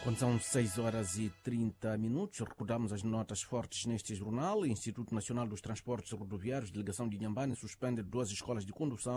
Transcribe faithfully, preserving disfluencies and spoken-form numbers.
Quando são seis horas e trinta minutos, recordamos as notas fortes neste jornal. O Instituto Nacional dos Transportes Rodoviários, Delegação de Inhambane, suspende duas escolas de condução